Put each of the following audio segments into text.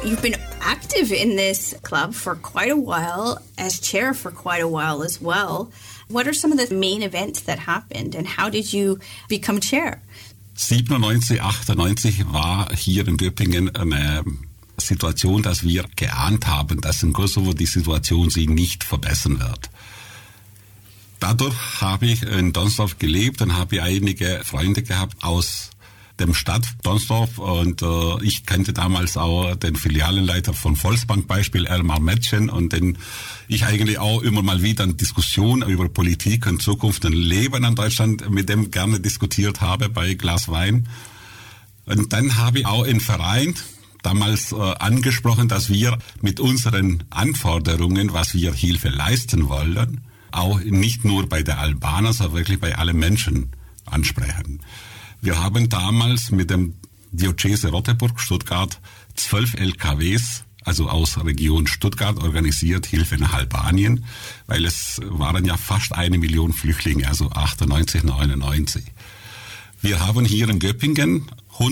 You've been active in this club for quite a while, as chair for quite a while as well. What are some of the main events that happened and how did you become chair? 97, 98 war hier in Göppingen eine Situation, dass wir geahnt haben, dass in Kosovo die Situation sich nicht verbessern wird. Dadurch habe ich in Donsdorf gelebt und habe einige Freunde gehabt aus dem Stadt Donsdorf und ich kannte damals auch den Filialenleiter von Volksbank, Beispiel Elmar Mettchen, und den ich eigentlich auch immer mal wieder in Diskussionen über Politik und Zukunft und Leben in Deutschland mit dem gerne diskutiert habe bei Glas Wein. Und dann habe ich auch im Verein damals angesprochen, dass wir mit unseren Anforderungen, was wir Hilfe leisten wollen, auch nicht nur bei der Albaner, sondern wirklich bei allen Menschen ansprechen. Wir haben damals mit dem Diözese Rotenburg Stuttgart 12 LKWs, also aus Region Stuttgart, organisiert, Hilfe nach Albanien, weil es waren ja fast 1 Million Flüchtlinge, also 98, 99. Wir haben hier in Göppingen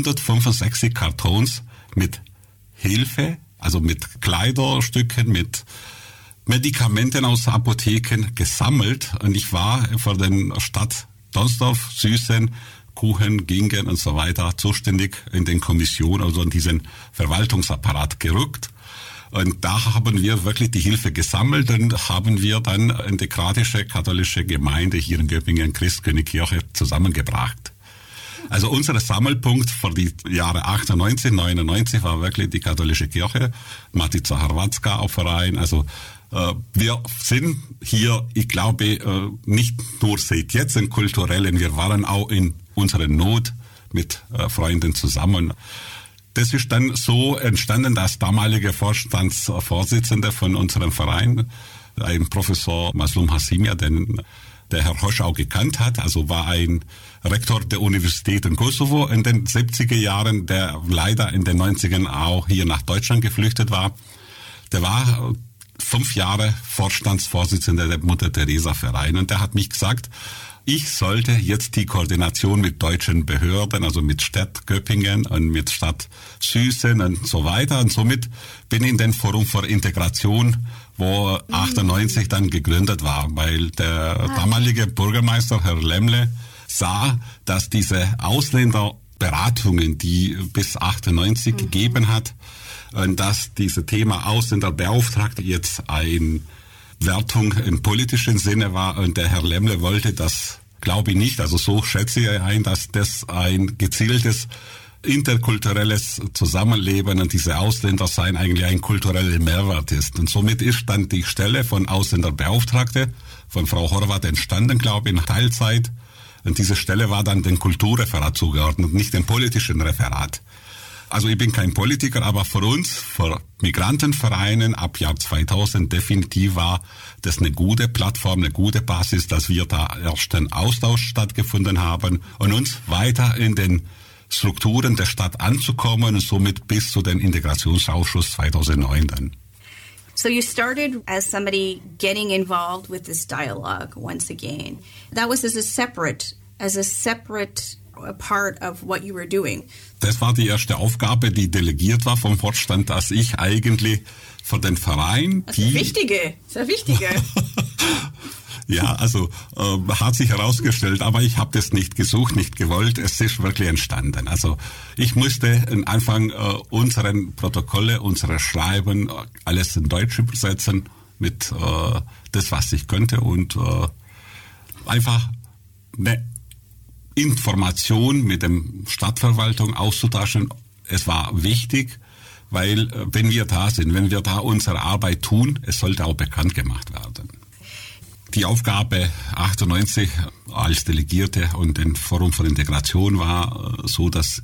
165 Kartons mit Hilfe, also mit Kleiderstücken, mit Medikamenten aus Apotheken gesammelt, und ich war für den Stadt Donsdorf, Süßen, Kuchen, Gingen und so weiter zuständig in den Kommissionen, also in diesen Verwaltungsapparat gerückt. Und da haben wir wirklich die Hilfe gesammelt und haben wir dann eine demokratische katholische Gemeinde hier in Göppingen, Christkönigkirche, zusammengebracht. Also unser Sammelpunkt für die Jahre 98, 99 war wirklich die katholische Kirche, Matica Hrvatska auf Verein. Also wir sind hier, ich glaube, nicht nur seit jetzt in kulturellen, wir waren auch in unserer Not mit Freunden zusammen. Das ist dann so entstanden, dass damalige Vorstandsvorsitzende von unserem Verein, ein Professor Maslum Hassimia, den der Herr Hosch auch gekannt hat, also war ein Rektor der Universität in Kosovo in den 70er Jahren, der leider in den 90ern auch hier nach Deutschland geflüchtet war. Der war 5 Jahre Vorstandsvorsitzender der Mutter-Teresa-Verein, und der hat mich gesagt, ich sollte jetzt die Koordination mit deutschen Behörden, also mit Stadt Göppingen und mit Stadt Süßen und so weiter, und somit bin ich in den Forum für Integration, wo 98 dann gegründet war, weil der damalige Bürgermeister, Herr Lemle, sah, dass diese Ausländerberatungen, die bis 98 gegeben hat, und dass dieses Thema Ausländerbeauftragte jetzt eine Wertung im politischen Sinne war, und der Herr Lemle wollte das, glaube ich nicht, also so schätze ich ein, dass das ein gezieltes interkulturelles Zusammenleben und diese Ausländer sein eigentlich ein kultureller Mehrwert ist. Und somit ist dann die Stelle von Ausländerbeauftragte von Frau Horvath entstanden, glaube ich, in Teilzeit. Und diese Stelle war dann dem Kulturreferat zugeordnet, nicht dem politischen Referat. Also ich bin kein Politiker, aber für uns, für Migrantenvereinen ab Jahr 2000 definitiv war das eine gute Plattform, eine gute Basis, dass wir da erst einen Austausch stattgefunden haben und uns weiter in den Strukturen der Stadt anzukommen und somit bis zu den Integrationsausschuss 2009 dann. So you started as somebody getting involved with this dialogue once again. That was as a separate part of what you were doing. Das war die erste Aufgabe, die delegiert war vom Vorstand, dass ich eigentlich für den Verein... Das ist das Wichtige. Ja, also hat sich herausgestellt, aber ich habe das nicht gesucht, nicht gewollt, es ist wirklich entstanden. Also ich musste am Anfang unseren Protokolle, unsere Schreiben, alles in Deutsch übersetzen mit das, was ich könnte und einfach eine Information mit dem Stadtverwaltung auszutauschen. Es war wichtig, weil wenn wir da sind, wenn wir da unsere Arbeit tun, es sollte auch bekannt gemacht werden. Die Aufgabe 98 als Delegierte und den Forum für Integration war so, dass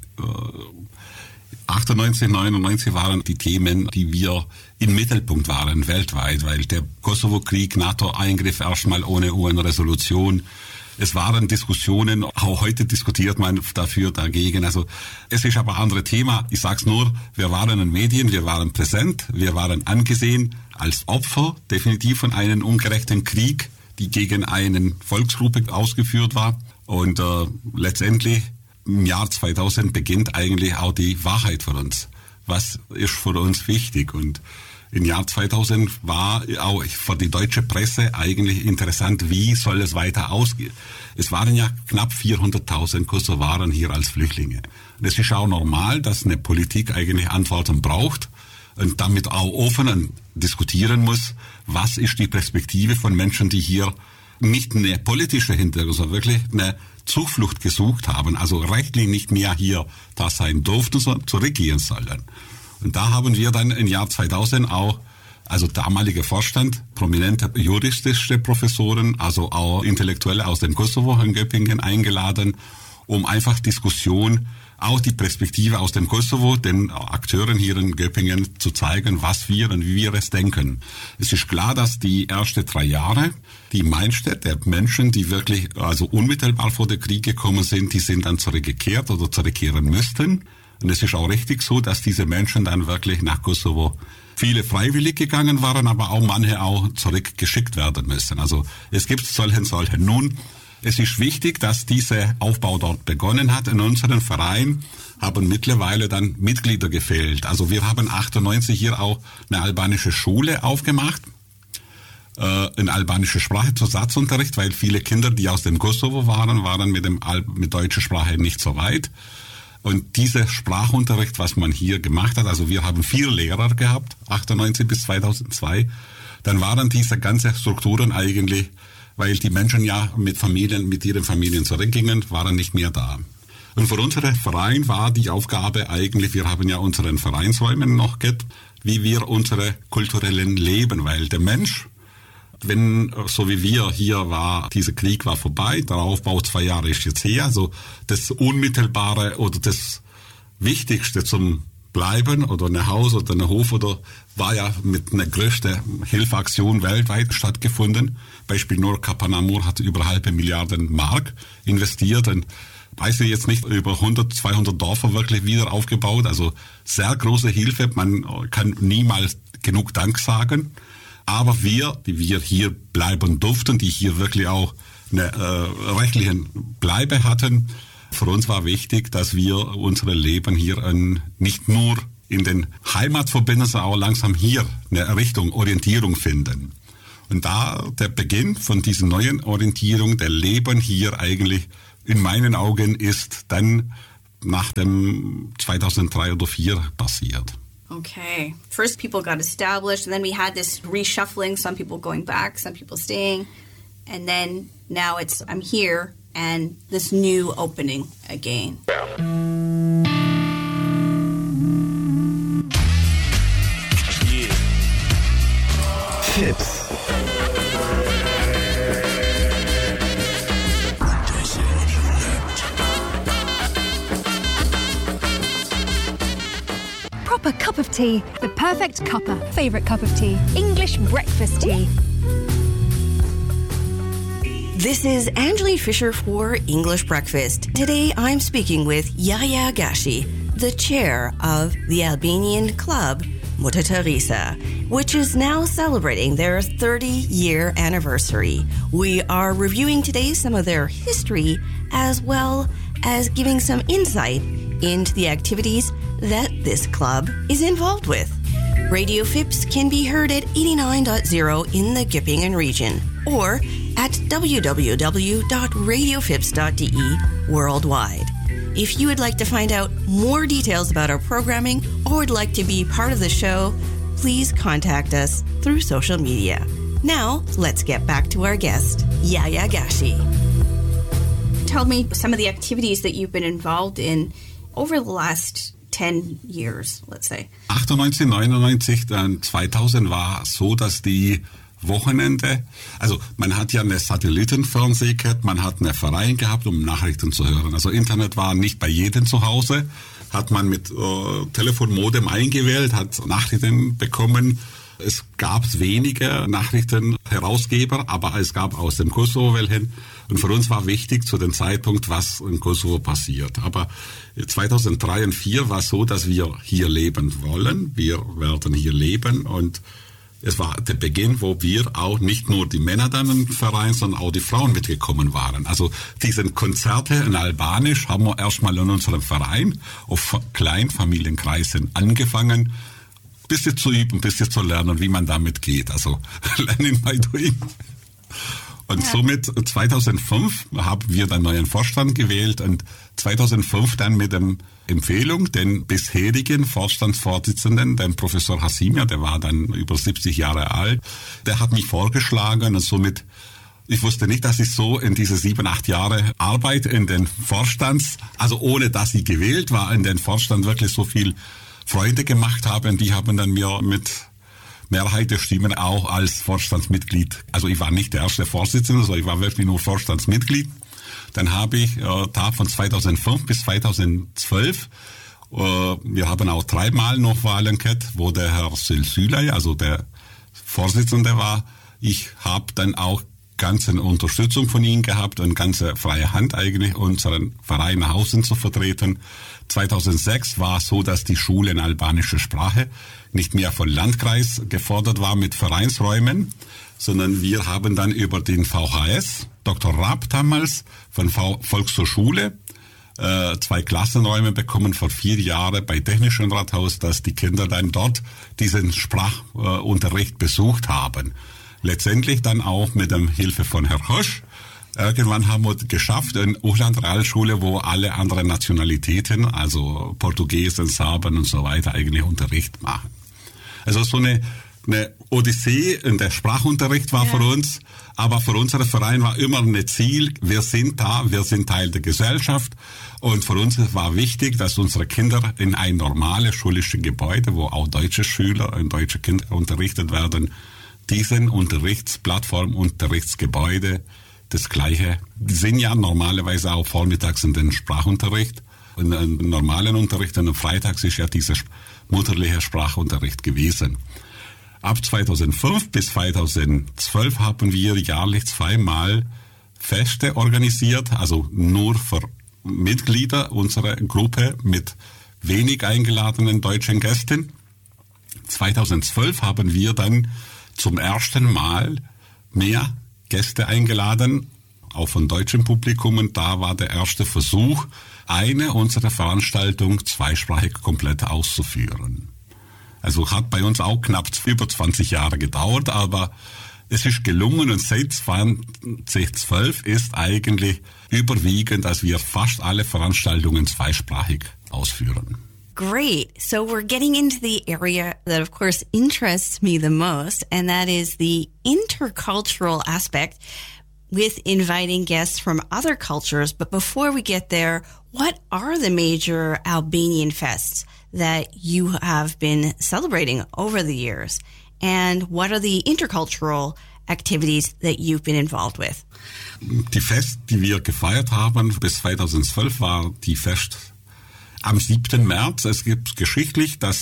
98, 99 waren die Themen, die wir im Mittelpunkt waren weltweit, weil der Kosovo-Krieg, NATO-Eingriff erstmal ohne UN-Resolution. Es waren Diskussionen, auch heute diskutiert man dafür, dagegen. Also es ist aber ein anderes Thema. Ich sag's nur, wir waren in den Medien, wir waren präsent, wir waren angesehen als Opfer definitiv von einem ungerechten Krieg, die gegen eine Volksgruppe ausgeführt war. Und letztendlich im Jahr 2000 beginnt eigentlich auch die Wahrheit für uns. was ist für uns wichtig. Und im Jahr 2000 war auch für die deutsche Presse eigentlich interessant, wie soll es weiter ausgehen. Es waren ja knapp 400.000 Kosovaren hier als Flüchtlinge. Und es ist auch normal, dass eine Politik eigentlich Antworten braucht und damit auch offen diskutieren muss, was ist die Perspektive von Menschen, die hier nicht eine politische Hintergrund, sondern wirklich eine Zuflucht gesucht haben, also rechtlich nicht mehr hier da sein durften, sondern zurückgehen sollen. Und da haben wir dann im Jahr 2000 auch, also damaliger Vorstand, prominente juristische Professoren, also auch Intellektuelle aus dem Kosovo in Göppingen eingeladen, um einfach Diskussion, auch die Perspektive aus dem Kosovo, den Akteuren hier in Göppingen zu zeigen, was wir und wie wir es denken. Es ist klar, dass die ersten 3 Jahre, die Mindset der Menschen, die wirklich also unmittelbar vor dem Krieg gekommen sind, die sind dann zurückgekehrt oder zurückkehren müssten. Und es ist auch richtig so, dass diese Menschen dann wirklich nach Kosovo, viele freiwillig gegangen waren, aber auch manche auch zurückgeschickt werden müssen. Also es gibt solche. Nun, es ist wichtig, dass dieser Aufbau dort begonnen hat. In unserem Verein haben mittlerweile dann Mitglieder gefehlt. Also wir haben 98 hier auch eine albanische Schule aufgemacht, in albanische Sprache zu Satzunterricht, weil viele Kinder, die aus dem Kosovo waren mit deutscher Sprache nicht so weit. Und dieser Sprachunterricht, was man hier gemacht hat, also wir haben 4 Lehrer gehabt, 98 bis 2002, dann waren diese ganzen Strukturen eigentlich, weil die Menschen ja mit ihren Familien zurückgingen, waren nicht mehr da. Und für unseren Verein war die Aufgabe eigentlich, wir haben ja unseren Vereinsräumen noch gehabt, wie wir unsere kulturellen Leben, weil der Mensch, wenn, so wie wir hier war, dieser Krieg war vorbei, der Aufbau 2 Jahre ist jetzt her, also das Unmittelbare oder das Wichtigste zum Bleiben oder ein Haus oder ein Hof oder war ja mit einer größten Hilfeaktion weltweit stattgefunden. Beispiel nur Kapanamur hat über 500 Milliarden Mark investiert und weiß ich jetzt nicht, über 100, 200 Dörfer wirklich wieder aufgebaut, also sehr große Hilfe, man kann niemals genug Dank sagen. Aber wir, die wir hier bleiben durften, die hier wirklich auch eine rechtliche Bleibe hatten, für uns war wichtig, dass wir unser Leben hier nicht nur in den Heimat verbinden, sondern auch langsam hier eine Richtung, Orientierung finden. Und da der Beginn von dieser neuen Orientierung, der Leben hier eigentlich in meinen Augen ist dann nach dem 2003 oder 2004 passiert. Okay. First people got established, and then we had this reshuffling, some people going back, some people staying. And then now it's, I'm here, and this new opening again. Yeah. Fips. Proper cup of tea. The perfect cuppa. Favourite cup of tea. English breakfast tea. This is Angeline Fisher for English Breakfast. Today I'm speaking with Yaya Gashi, the chair of the Albanian club Mutter Teresa, which is now celebrating their 30-year anniversary. We are reviewing today some of their history as well as giving some insight into the activities that this club is involved with. Radio Fips can be heard at 89.0 in the Göppingen region or at www.radiofips.de worldwide. If you would like to find out more details about our programming or would like to be part of the show, please contact us through social media. Now, let's get back to our guest, Yaya Gashi. Tell me some of the activities that you've been involved in over the last 10 years, let's say. 98, 99, dann 2000 war so, dass die Wochenende, also man hat ja eine Satellitenfernseh gehabt, man hat einen Verein gehabt, um Nachrichten zu hören. Also Internet war nicht bei jedem zu Hause, hat man mit Telefonmodem eingewählt, hat Nachrichten bekommen. Es gab wenige Nachrichtenherausgeber, aber es gab aus dem Kosovo welche. Und für uns war wichtig zu dem Zeitpunkt, was in Kosovo passiert. Aber 2003 und 2004 war es so, dass wir hier leben wollen. Wir werden hier leben und es war der Beginn, wo wir auch nicht nur die Männer dann im Verein, sondern auch die Frauen mitgekommen waren. Also diese Konzerte in Albanisch haben wir erstmal in unserem Verein auf Kleinfamilienkreisen angefangen, ein bisschen zu üben, ein bisschen zu lernen, wie man damit geht. Also Learning by Doing. Und somit 2005 haben wir den neuen Vorstand gewählt und 2005 dann mit der Empfehlung den bisherigen Vorstandsvorsitzenden, den Professor Hasimia, der war dann über 70 Jahre alt, der hat mich vorgeschlagen und somit, ich wusste nicht, dass ich so in diese 7-8 Jahre Arbeit in den Vorstands, also ohne dass ich gewählt war, in den Vorstand wirklich so viel Freunde gemacht habe und die haben dann mir mit Mehrheit der Stimmen auch als Vorstandsmitglied. Also ich war nicht der erste Vorsitzende, sondern ich war wirklich nur Vorstandsmitglied. Dann habe ich da von 2005 bis 2012, wir haben auch 3-mal noch Wahlen gehabt, wo der Herr Sülsülay, also der Vorsitzende war. Ich habe dann auch ganze Unterstützung von ihm gehabt und ganze freie Hand eigentlich, unseren Verein nach außen zu vertreten. 2006 war es so, dass die Schule in albanischer Sprache nicht mehr von Landkreis gefordert war mit Vereinsräumen, sondern wir haben dann über den VHS, Dr. Raab damals, von Volkshochschule, 2 Klassenräume bekommen vor 4 Jahren bei Technischen Rathaus, dass die Kinder dann dort diesen Sprachunterricht besucht haben. Letztendlich dann auch mit der Hilfe von Herrn Hosch. Irgendwann haben wir geschafft, in Uchland Realschule, wo alle anderen Nationalitäten, also Portugiesen, Serben und so weiter, eigentlich Unterricht machen. Also so eine Odyssee in der Sprachunterricht war für uns, aber für unseren Verein war immer ein Ziel, wir sind da, wir sind Teil der Gesellschaft und für uns war wichtig, dass unsere Kinder in ein normales schulisches Gebäude, wo auch deutsche Schüler und deutsche Kinder unterrichtet werden, diesen Unterrichtsplattform, Unterrichtsgebäude, das Gleiche. Die sind ja normalerweise auch vormittags in den Sprachunterricht. In den normalen Unterricht und freitags ist ja dieser mutterliche Sprachunterricht gewesen. Ab 2005 bis 2012 haben wir jährlich 2-mal Feste organisiert, also nur für Mitglieder unserer Gruppe mit wenig eingeladenen deutschen Gästen. 2012 haben wir dann zum ersten Mal mehr Gäste eingeladen, auch von deutschem Publikum. Und da war der erste Versuch, eine unserer Veranstaltungen zweisprachig komplett auszuführen. Also hat bei uns auch knapp über 20 Jahre gedauert, aber es ist gelungen und seit 2012 ist eigentlich überwiegend, dass wir fast alle Veranstaltungen zweisprachig ausführen. Great. So we're getting into the area that, of course, interests me the most, and that is the intercultural aspect with inviting guests from other cultures. But before we get there, what are the major Albanian fests that you have been celebrating over the years? And what are the intercultural activities that you've been involved with? Die Fest, die wir gefeiert haben bis 2012, war die Fest am 7. März. Es gibt geschichtlich, dass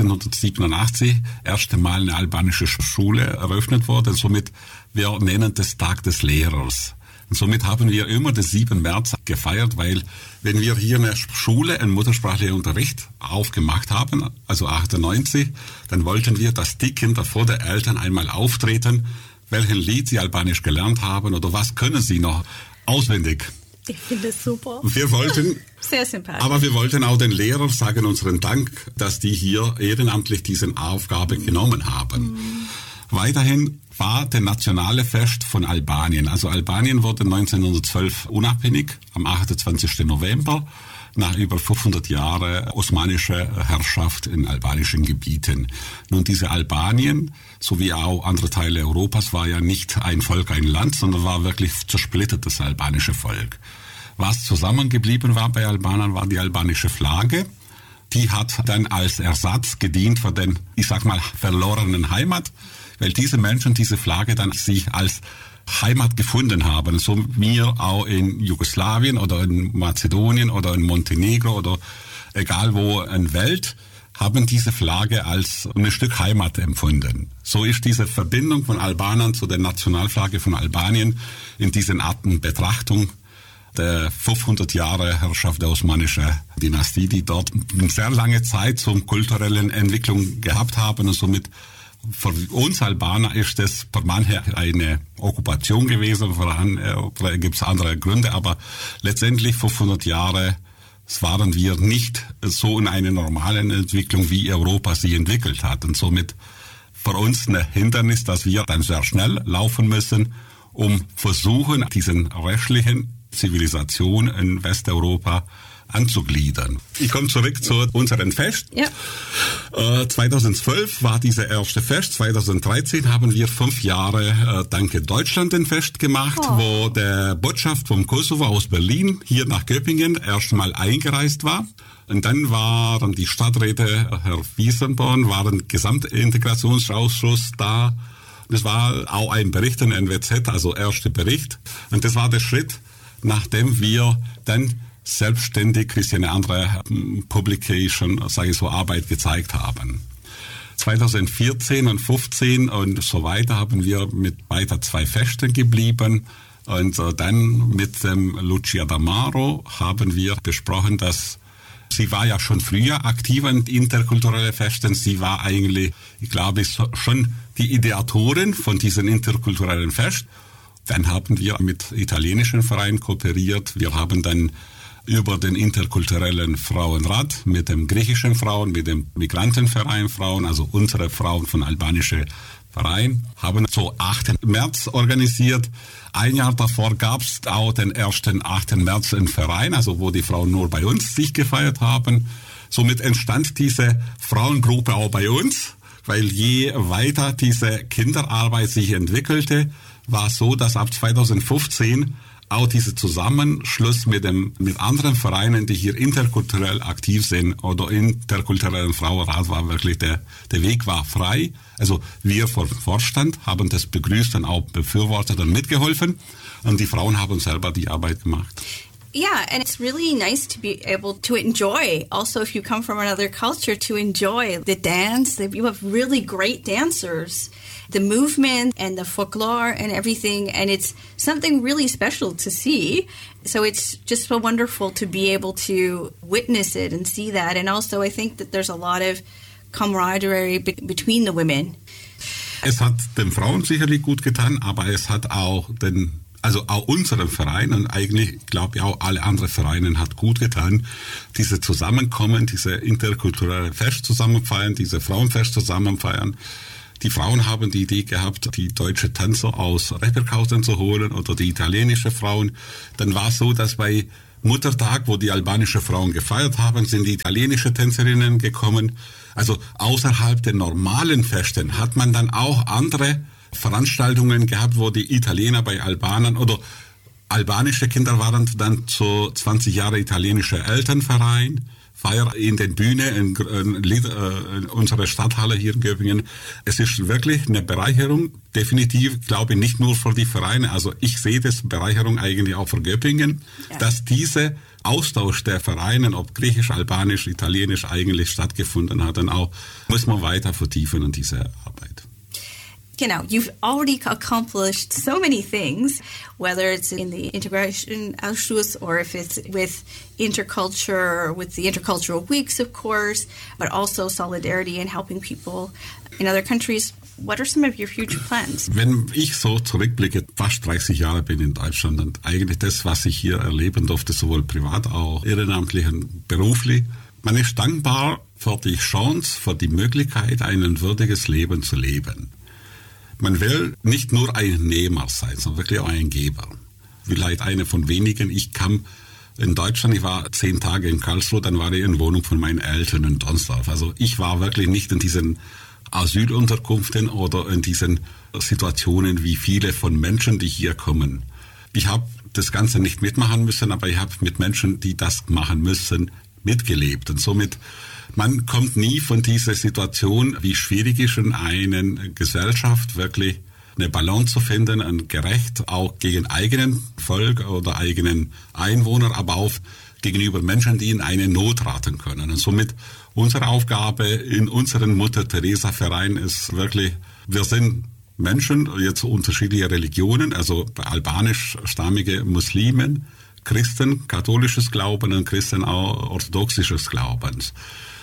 1887 erste Mal eine albanische Schule eröffnet wurde. Somit, wir nennen das Tag des Lehrers. Und somit haben wir immer den 7. März gefeiert, weil wenn wir hier eine Schule, einen muttersprachlichen Unterricht aufgemacht haben, also 98, dann wollten wir, dass die Kinder vor den Eltern einmal auftreten, welchen Lied sie albanisch gelernt haben oder was können sie noch auswendig. Ich finde es super. Wir wollten, sehr sympathisch. Aber wir wollten auch den Lehrern sagen unseren Dank, dass die hier ehrenamtlich diese Aufgabe genommen haben. Weiterhin war der nationale Fest von Albanien. Also Albanien wurde 1912 unabhängig, am 28. November, nach über 500 Jahren osmanischer Herrschaft in albanischen Gebieten. Nun, diese Albanien, sowie auch andere Teile Europas, war ja nicht ein Volk, ein Land, sondern war wirklich zersplittertes albanische Volk. Was zusammengeblieben war bei Albanern, war die albanische Flagge. Die hat dann als Ersatz gedient für den, ich sag mal, verlorenen Heimat, weil diese Menschen diese Flagge dann sich als Heimat gefunden haben. So wir auch in Jugoslawien oder in Mazedonien oder in Montenegro oder egal wo in der Welt, haben diese Flagge als ein Stück Heimat empfunden. So ist diese Verbindung von Albanern zu der Nationalflagge von Albanien in diesen Arten Betrachtung der 500 Jahre Herrschaft der osmanischen Dynastie, die dort eine sehr lange Zeit zum kulturellen Entwicklung gehabt haben und somit Für uns Albaner ist das für manche eine Okkupation gewesen, für gibt es andere Gründe, aber letztendlich 500 Jahre waren wir nicht so in einer normalen Entwicklung, wie Europa sie entwickelt hat. Und somit für uns ein Hindernis, dass wir dann sehr schnell laufen müssen, um versuchen, diesen rechtlichen Zivilisation in Westeuropa anzugliedern. Ich komme zurück zu unserem Fest. Ja. 2012 war dieser erste Fest. 2013 haben wir 5 Jahre danke Deutschland ein Fest gemacht, wo der Botschaft vom Kosovo aus Berlin hier nach Göppingen erstmal eingereist war. Und dann waren die Stadträte, Herr Wiesenborn, waren Gesamtintegrationsausschuss da. Das war auch ein Bericht in NWZ, also erster Bericht. Und das war der Schritt, nachdem wir dann selbstständig eine andere Publication, sage ich so, Arbeit gezeigt haben. 2014 und 15 und so weiter haben wir mit weiter 2 Festen geblieben. Und dann mit dem Lucia D'Amaro haben wir besprochen, dass sie war ja schon früher aktiv in interkulturellen Festen. Sie war eigentlich, ich glaube, schon die Ideatorin von diesen interkulturellen Fest. Dann haben wir mit italienischen Vereinen kooperiert. Wir haben dann über den interkulturellen Frauenrat mit dem griechischen Frauen, mit dem Migrantenverein Frauen, also unsere Frauen von albanischen Verein, haben so 8. März organisiert. Ein Jahr davor gab es auch den ersten 8. März im Verein, also wo die Frauen nur bei uns sich gefeiert haben. Somit entstand diese Frauengruppe auch bei uns, weil je weiter diese Kinderarbeit sich entwickelte, war es so, dass ab 2015 auch dieser Zusammenschluss mit anderen Vereinen, die hier interkulturell aktiv sind oder interkulturellen Frauenrat war wirklich, der Weg war frei. Also wir vom Vorstand haben das begrüßt und auch befürwortet und mitgeholfen und die Frauen haben selber die Arbeit gemacht. Yeah, and it's really nice to be able to enjoy, also if you come from another culture, to enjoy the dance. You have really great dancers, the movement and the folklore and everything, and it's something really special to see. So it's just so wonderful to be able to witness it and see that. And also I think that there's a lot of camaraderie between the women. Es hat den Frauen sicherlich gut getan, aber es hat auch auch unseren Verein und eigentlich, glaube ich, auch alle anderen Vereine hat gut getan, diese Zusammenkommen, diese interkulturelle Fest zusammenfeiern, diese Frauenfest zusammenfeiern. Die Frauen haben die Idee gehabt, die deutsche Tänzer aus Reperkhausen zu holen oder die italienische Frauen. Dann war es so, dass bei Muttertag, wo die albanische Frauen gefeiert haben, sind die italienische Tänzerinnen gekommen. Also außerhalb der normalen Festen hat man dann auch andere Veranstaltungen gehabt, wo die Italiener bei Albanern oder albanische Kinder waren dann zu 20 Jahre italienischer Elternverein, Feier in den Bühne, in unserer Stadthalle hier in Göppingen. Es ist wirklich eine Bereicherung, definitiv, glaube ich, nicht nur für die Vereine, also ich sehe das Bereicherung eigentlich auch für Göppingen, dass diese Austausch der Vereine, ob griechisch, albanisch, italienisch eigentlich stattgefunden hat, und auch muss man weiter vertiefen in diese Arbeit. You know, you've already accomplished so many things, whether it's in the Integration Ausschuss or if it's with interculture, with the intercultural weeks, of course, but also solidarity and helping people in other countries. What are some of your future plans? Wenn ich so zurückblicke, fast 30 Jahre bin in Deutschland und eigentlich das, was ich hier erleben durfte, sowohl privat, auch ehrenamtlich und beruflich, man ist dankbar für die Chance, für die Möglichkeit, ein würdiges Leben zu leben. Man will nicht nur ein Nehmer sein, sondern wirklich auch ein Geber. Vielleicht einer von wenigen. Ich kam in Deutschland, ich war 10 Tage in Karlsruhe, dann war ich in Wohnung von meinen Eltern in Donsdorf. Also ich war wirklich nicht in diesen Asylunterkünften oder in diesen Situationen wie viele von Menschen, die hier kommen. Ich habe das Ganze nicht mitmachen müssen, aber ich habe mit Menschen, die das machen müssen, mitgelebt. Und somit, man kommt nie von dieser Situation, wie schwierig ist in einer Gesellschaft wirklich eine Balance zu finden und gerecht auch gegen eigenen Volk oder eigenen Einwohner, aber auch gegenüber Menschen, die in eine Not raten können. Und somit unsere Aufgabe in unserem Mutter-Teresa-Verein ist wirklich, wir sind Menschen, jetzt unterschiedliche Religionen, also albanischstammige Muslimen, Christen, katholisches Glauben und Christen auch orthodoxisches Glaubens.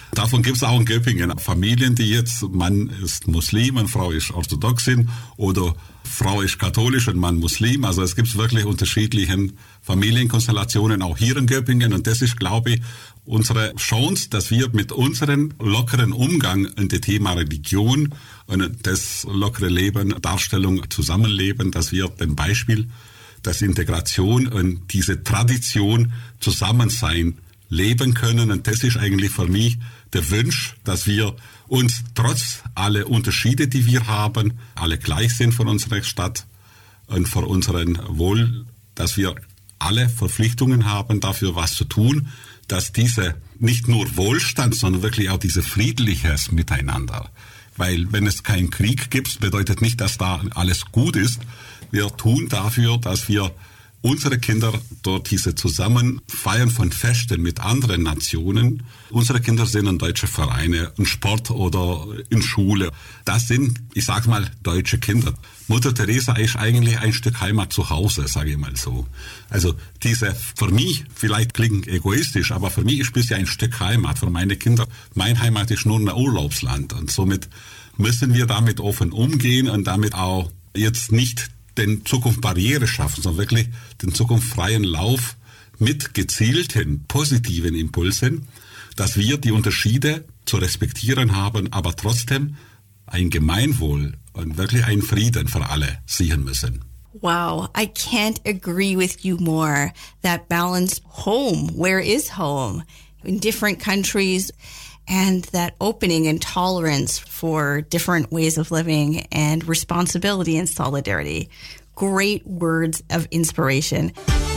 Davon gibt es auch in Göppingen Familien, die jetzt, Mann ist Muslim und Frau ist Orthodoxin oder Frau ist katholisch und Mann Muslim. Also es gibt wirklich unterschiedliche Familienkonstellationen auch hier in Göppingen. Und das ist, glaube ich, unsere Chance, dass wir mit unserem lockeren Umgang in dem Thema Religion und das lockere Leben, Darstellung, Zusammenleben, dass wir den Beispiel, dass Integration und diese Tradition Zusammensein leben können. Und das ist eigentlich für mich der Wunsch, dass wir uns trotz aller Unterschiede, die wir haben, alle gleich sind von unserer Stadt und für unseren Wohl, dass wir alle Verpflichtungen haben, dafür was zu tun, dass diese nicht nur Wohlstand, sondern wirklich auch diese friedliches Miteinander. Weil wenn es keinen Krieg gibt, bedeutet nicht, dass da alles gut ist. Wir tun dafür, dass wir unsere Kinder dort diese Zusammenfeiern von Festen mit anderen Nationen. Unsere Kinder sind in deutsche Vereine, in Sport oder in Schule. Das sind, ich sag mal, deutsche Kinder. Mutter Teresa ist eigentlich ein Stück Heimat zu Hause, sage ich mal so. Also diese, für mich, vielleicht klingt egoistisch, aber für mich ist es ja ein Stück Heimat für meine Kinder. Mein Heimat ist nur ein Urlaubsland und somit müssen wir damit offen umgehen und damit auch jetzt nicht den Zukunft Barriere schaffen, sondern wirklich den zukunftsfreien Lauf mit gezielten, positiven Impulsen, dass wir die Unterschiede zu respektieren haben, aber trotzdem ein Gemeinwohl und wirklich einen Frieden für alle sichern müssen. Wow, I can't agree with you more. That balance, home, where is home? In different countries, and that opening and tolerance for different ways of living and responsibility and solidarity. Great words of inspiration.